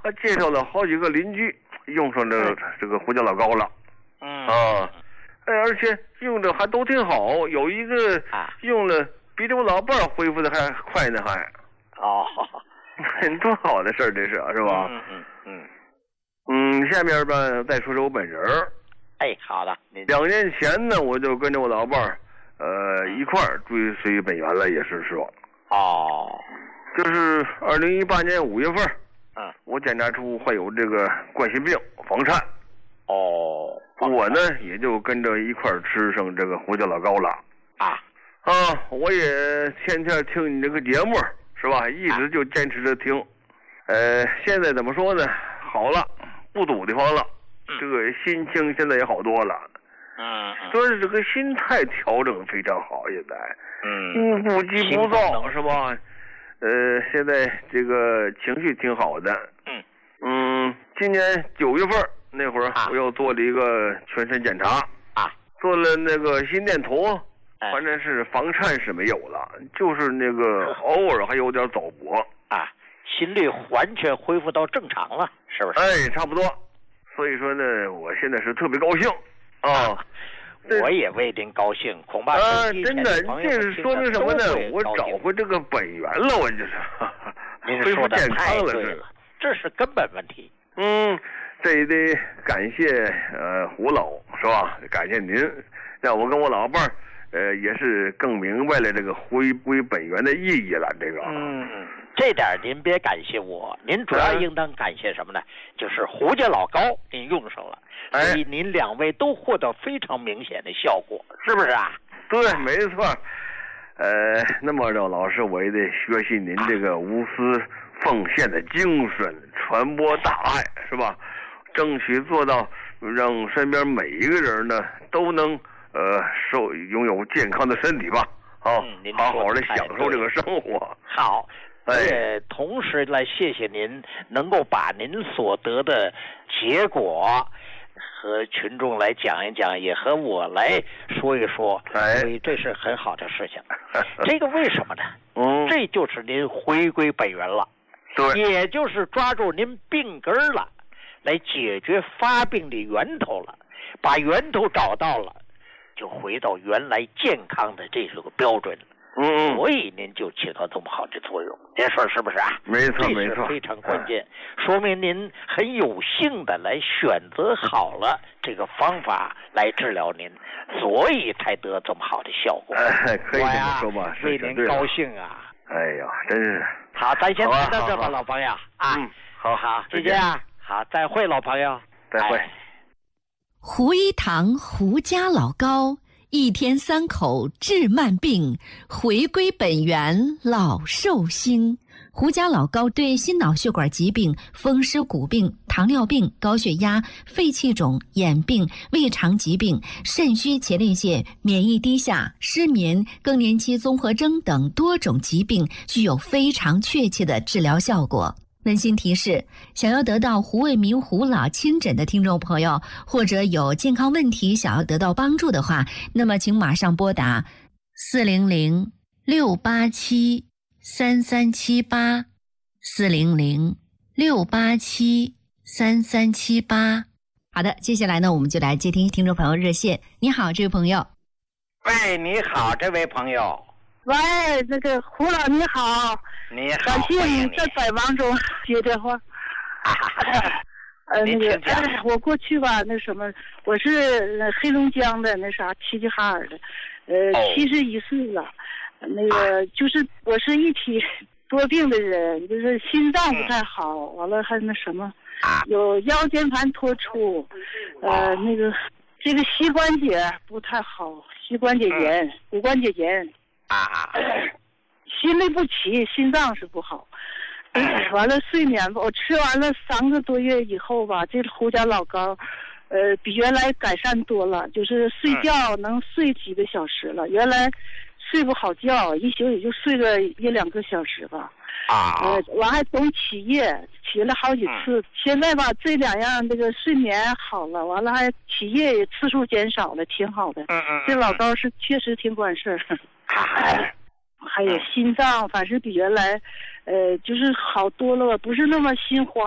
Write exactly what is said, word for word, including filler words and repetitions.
还介绍了好几个邻居用上这个、嗯、这个胡椒老膏了。 嗯啊，哎，而且用的还都挺好，有一个用了比我老伴儿恢复的还快呢，还。 哦， 多好的事儿，这是是吧？ 嗯嗯嗯嗯，下面吧再说说我本人。 哎，好的。 两年前呢，我就跟着我老伴儿，呃，一块儿追随本源了，也是说。 哦。 就是二零一八年五月份， 嗯， 我检查出患有这个冠心病房颤。 哦。 我呢也就跟着一块儿吃上这个胡椒老膏了。 啊。 啊，我也天天听你这个节目，是吧？一直就坚持着听。呃，现在怎么说呢？好了，不堵得慌了。这个心情现在也好多了， 嗯， 所以这个心态调整非常好，现在， 嗯， 不急不躁，是吧？呃，现在这个情绪挺好的， 嗯嗯，今年九月份那会儿，我又做了一个全身检查啊， 做了那个心电图，反正是房颤是没有了，就是那个偶尔还有点早搏啊，心率完全恢复到正常了，是不是？ 哎，差不多。所以说呢，我现在是特别高兴啊！ 我也为您高兴，恐怕啊，真的，这是说明什么呢？我找回这个本源了，我就是您恢复健康了， 是了，这是根本问题。 嗯，这也得感谢呃胡老是吧？感谢您，让我跟我老伴儿呃也是更明白了这个回归本源的意义了。这个， 嗯。这点您别感谢我，您主要应当感谢什么呢？就是胡椒老膏您用上了，所以您两位都获得非常明显的效果，是不是啊？ 对，没错。呃，那么赵老师，我也得学习您这个无私奉献的精神，传播大爱，是吧？争取做到让身边每一个人呢都能呃受拥有健康的身体吧，好， 嗯、 好好的享受这个生活。 好。也同时来谢谢您能够把您所得的结果和群众来讲一讲，也和我来说一说，所以这是很好的事情。这个为什么呢？ 嗯， 这就是您回归本源了， 对， 也就是抓住您病根了，来解决发病的源头了，把源头找到了，就回到原来健康的这是个标准了。 嗯， 所以您就起到这么好的作用，您说是不是啊？ 没错，没错， 这是非常关键，说明您很有幸的来选择好了这个方法来治疗您，所以才得这么好的效果。 哎，可以这么说吧， 是为您高兴啊！ 哎呀，真是好，咱先谈到这吧，老朋友啊。 嗯，好好，再见啊！好，再会，老朋友， 再会。 胡一堂胡家老膏。一天三口治慢病，回归本源老寿星。胡家老膏对心脑血管疾病、风湿骨病、糖尿病、高血压、肺气肿、眼病、胃肠疾病、肾虚前列腺、免疫低下、失眠、更年期综合征等多种疾病具有非常确切的治疗效果。温馨提示：想要得到胡卫民胡老亲诊的听众朋友，或者有健康问题想要得到帮助的话，那么请马上拨打四零零六八七三三七八四零零六八七三三七八。好的，接下来呢，我们就来接听听众朋友热线。你好，这位朋友。 喂，你好，这位朋友。 喂，那个胡老你好， 你好， 感谢你在百忙中接电话。呃，那个，哎，我过去吧，那什么，我是黑龙江的那啥齐齐哈尔的，呃，七十一岁了，那个就是我是一体多病的人，就是心脏不太好，完了还那什么，有腰间盘突出，呃，那个这个膝关节不太好，膝关节炎，骨关节炎。 啊， 心律不齐，心脏是不好。完了睡眠吧，我吃完了三个多月以后吧，这胡椒老膏，呃，比原来改善多了，就是睡觉能睡几个小时了。原来睡不好觉，一宿也就睡个一两个小时吧。 啊， 呃，完还总起夜，起了好几次。现在吧，这两样这个睡眠好了，完了还起夜也次数减少了，挺好的。 嗯嗯， 这老膏是确实挺管事儿。 哎， 还有心脏，反正比原来，呃，就是好多了，不是那么心慌。